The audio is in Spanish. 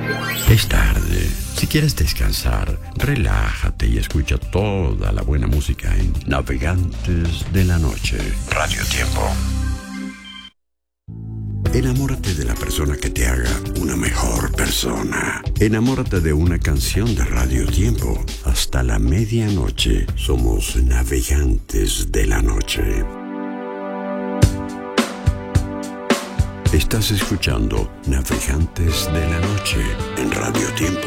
Es tarde. Si quieres descansar, relájate y escucha toda la buena música en Navegantes de la Noche. Radio Tiempo. Enamórate de la persona que te haga una mejor persona. Enamórate de una canción de Radio Tiempo. Hasta la medianoche somos Navegantes de la Noche. Estás escuchando Navegantes de la Noche en Radio Tiempo.